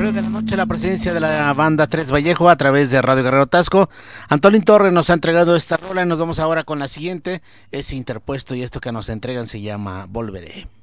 9 de la noche, la presencia de la banda Tres Vallejo a través de Radio Guerrero Tasco. Antolín Torres nos ha entregado esta rola y nos vamos ahora con la siguiente. Es Interpuesto y esto que nos entregan se llama Volveré.